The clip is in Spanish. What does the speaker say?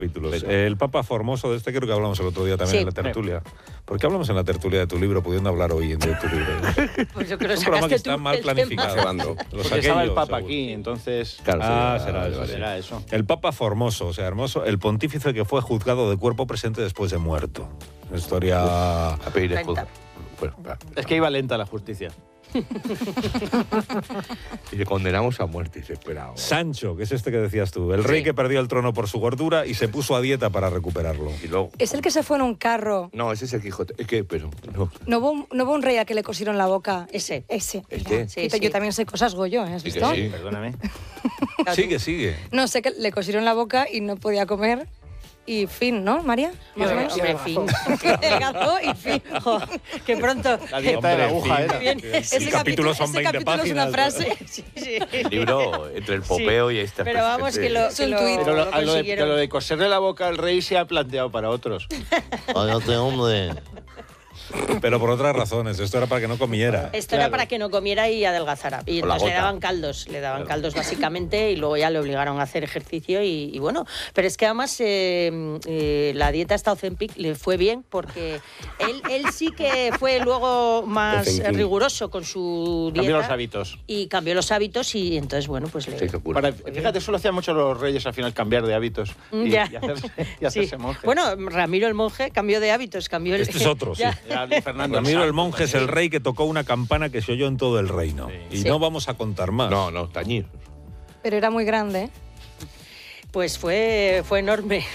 Capítulos. El Papa Formoso, de este creo que hablamos el otro día también en la tertulia. ¿Por qué hablamos en la tertulia de tu libro, pudiendo hablar hoy de tu libro? Pues yo creo que es un programa que está tú mal planificado. Porque estaba el Papa aquí, entonces... Claro, será eso. El Papa Formoso, o sea, hermoso, el pontífice que fue juzgado de cuerpo presente después de muerto. Una historia... A pedir Lenta. Bueno, claro. Es que iba lenta la justicia. Y le condenamos a muerte y se esperaba. Sancho, que es este que decías tú, el rey que perdió el trono por su gordura y se puso a dieta para recuperarlo. Y luego... Es el que se fue en un carro. No, ese es el Quijote. Es que, pero... No. ¿No hubo un rey a que le cosieron la boca? Ese. Ese. ¿Este? Sí, Yo también sé cosas, Goyo, ¿has Sí que visto? sí. Perdóname. Sigue. No, sé que le cosieron la boca y no podía comer. Y fin, ¿no, María? Más o menos. Hombre, fin. Delgazó y fin. Que pronto. La dieta de la aguja era. Bien. El capítulo son 20 capítulo es una páginas. frase. Sí, sí. El libro, entre el popeo y esta... Pero vamos, que lo, Es un tuit. Pero lo consiguieron. lo de coserle la boca al rey se ha planteado para otros. Cállate, hombre. Pero por otras razones, esto era para que no comiera. Esto era para que no comiera y adelgazara. Y Con la entonces gota. le daban caldos básicamente y luego ya le obligaron a hacer ejercicio y bueno. Pero es que además la dieta esta Ozempic le fue bien porque él sí que fue luego más Ozempic. riguroso con su dieta. Cambió los hábitos. Y cambió los hábitos y entonces, bueno, pues le... Se hizo cura. Fíjate, eso lo hacían mucho los reyes al final, cambiar de hábitos y Ya. hacerse Sí. monje. Bueno, Ramiro el monje cambió de hábitos, cambió el... Este es otro, sí. Ya. Era Fernando Ramiro el Santo monje es el rey que tocó una campana que se oyó en todo el reino. Sí. Y Sí. no vamos a contar más. No, tañir. Pero era muy grande, ¿eh? Pues fue enorme,